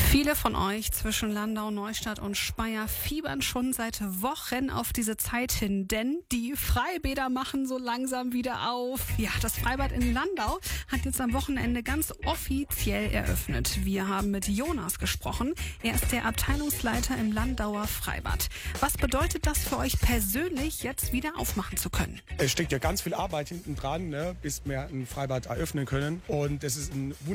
Viele von euch zwischen Landau, Neustadt und Speyer fiebern schon seit Wochen auf diese Zeit hin, denn die Freibäder machen so langsam wieder auf. Ja, das Freibad in Landau hat jetzt am Wochenende ganz offiziell eröffnet. Wir haben mit Jonas gesprochen. Er ist der Abteilungsleiter im Landauer Freibad. Was bedeutet das für euch persönlich, jetzt wieder aufmachen zu können? Es steckt ja ganz viel Arbeit hinten dran, bis wir ein Freibad eröffnen können. Und es ist ein